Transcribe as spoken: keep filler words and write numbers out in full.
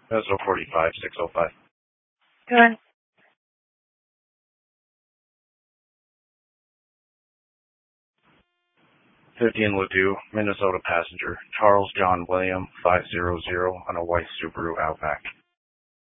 That's oh forty-five, six oh five. Good. fifteen Ladue, Minnesota passenger, Charles John William, five hundred on a white Subaru Outback.